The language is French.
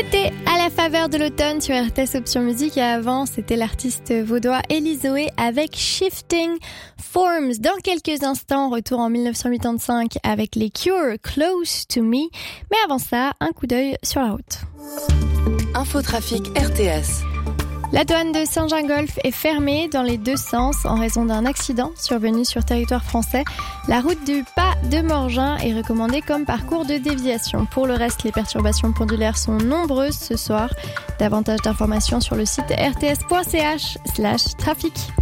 C'était à la faveur de l'automne sur RTS Option Musique et avant c'était l'artiste vaudois Elizoé avec Shifting Forms. Dans quelques instants, retour en 1985 avec les Cure, Close to Me. Mais avant ça, un coup d'œil sur la route. Infotrafic RTS. La douane de Saint-Gingolph est fermée dans les deux sens en raison d'un accident survenu sur territoire français. La route du Pas de Morgin est recommandée comme parcours de déviation. Pour le reste, les perturbations pendulaires sont nombreuses ce soir. Davantage d'informations sur le site rts.ch/trafic.